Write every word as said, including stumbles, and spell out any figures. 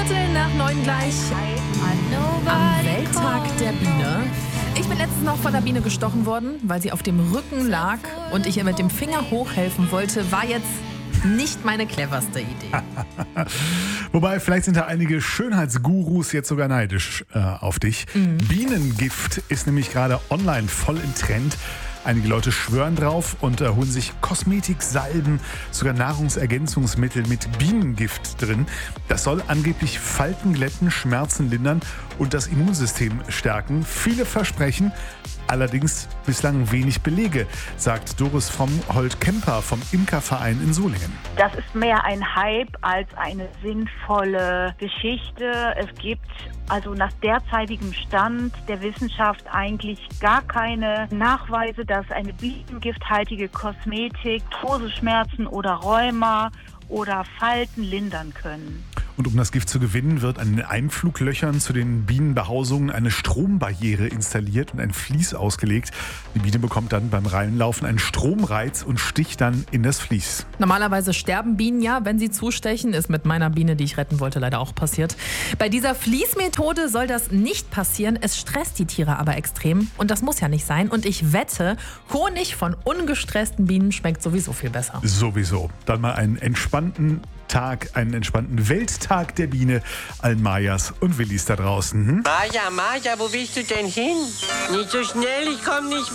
Viertel nach neun gleich. Am Welttag der Biene. Ich bin letztens noch von der Biene gestochen worden, weil sie auf dem Rücken lag und ich ihr mit dem Finger hochhelfen wollte. War jetzt nicht meine cleverste Idee. Wobei, vielleicht sind da einige Schönheitsgurus jetzt sogar neidisch äh, auf dich. Mhm. Bienengift ist nämlich gerade online voll im Trend. Einige Leute schwören drauf und äh, holen sich Kosmetik, Salben, sogar Nahrungsergänzungsmittel mit Bienengift drin. Das soll angeblich Falten glätten, Schmerzen lindern und das Immunsystem stärken. Viele Versprechen, allerdings bislang wenig Belege, sagt Doris Frommholt-Kemper vom Imkerverein in Solingen. Das ist mehr ein Hype als eine sinnvolle Geschichte. Es gibt also nach derzeitigem Stand der Wissenschaft eigentlich gar keine Nachweise, dass eine bienengifthaltige Kosmetik Koseschmerzen oder Rheuma oder Falten lindern können. Und um das Gift zu gewinnen, wird an den Einfluglöchern zu den Bienenbehausungen eine Strombarriere installiert und ein Vlies ausgelegt. Die Biene bekommt dann beim Reinlaufen einen Stromreiz und sticht dann in das Vlies. Normalerweise sterben Bienen ja, wenn sie zustechen. Ist mit meiner Biene, die ich retten wollte, leider auch passiert. Bei dieser Vlies-Methode soll das nicht passieren. Es stresst die Tiere aber extrem. Und das muss ja nicht sein. Und ich wette, Honig von ungestressten Bienen schmeckt sowieso viel besser. Sowieso. Dann mal einen entspannten Tag, einen entspannten Welttag der Biene. Allen Majas und Willis da draußen. Hm? Maja, Maja, wo willst du denn hin? Nicht so schnell, ich komm nicht